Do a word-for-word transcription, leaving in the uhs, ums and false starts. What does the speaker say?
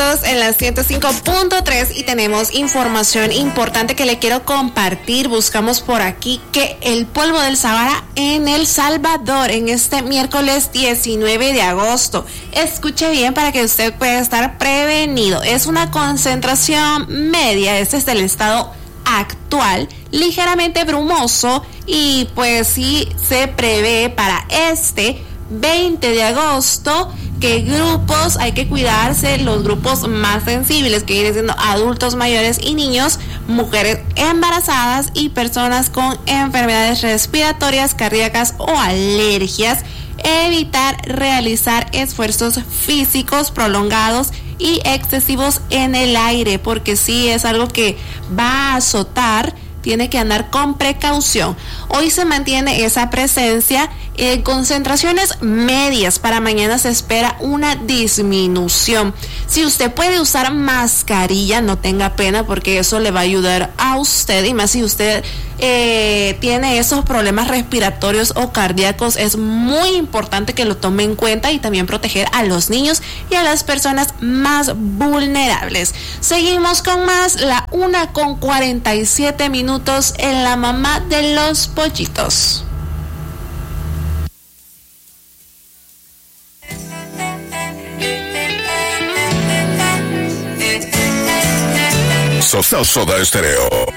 Pollitos en la ciento cinco punto tres y tenemos información importante que le quiero compartir. Buscamos por aquí que el polvo del Sahara en El Salvador en este miércoles diecinueve de agosto. Escuche bien para que usted pueda estar prevenido. Es una concentración media, este es del estado actual, ligeramente brumoso y pues sí se prevé para este veinte de agosto que grupos, hay que cuidarse, los grupos más sensibles que vienen siendo adultos mayores y niños, mujeres embarazadas y personas con enfermedades respiratorias, cardíacas o alergias, evitar realizar esfuerzos físicos prolongados y excesivos en el aire, porque sí es algo que va a azotar, tiene que andar con precaución. Hoy se mantiene esa presencia en concentraciones medias. Para mañana se espera una disminución. Si usted puede usar mascarilla, no tenga pena porque eso le va a ayudar a usted, y más si usted eh, tiene esos problemas respiratorios o cardíacos, es muy importante que lo tome en cuenta, y también proteger a los niños y a las personas más vulnerables. Seguimos con más, la una con cuarenta y siete minutos en la mamá de los pollitos. Soda Estéreo.